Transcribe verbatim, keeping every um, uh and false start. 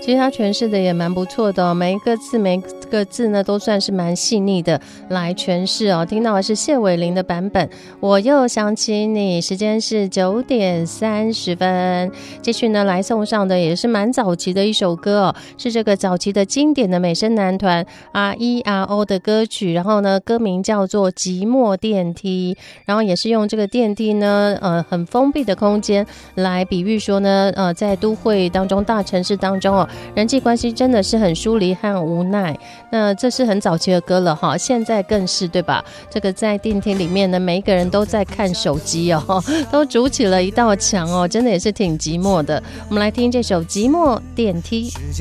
其实他诠释的也蛮不错的哦，每一个字每一个字呢都算是蛮细腻的来诠释哦。听到的是谢伟玲的版本，我又想起你。时间是九点三十分，继续呢来送上的也是蛮早期的一首歌哦，是这个早期的经典的美声男团 R E R O 的歌曲，然后呢歌名叫做寂寞电梯，然后也是用这个电梯呢呃很封闭的空间来比喻说呢呃在都会当中大城市当中哦，人际关系真的是很疏离和无奈。那这是很早期的歌了哈，现在更是对吧？这个在电梯里面呢，每一个人都在看手机哦，都筑起了一道墙哦，真的也是挺寂寞的。我们来听这首《寂寞电梯》。